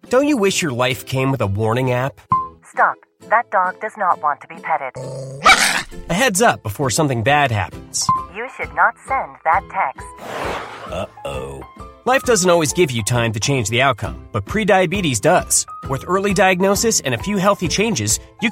Don't you wish your life came with a warning app? Stop. That dog does not want to be petted. A heads up before something bad happens. You should not send that text. Uh-oh. Life doesn't always give you time to change the outcome, but prediabetes does. With early diagnosis and a few healthy changes, you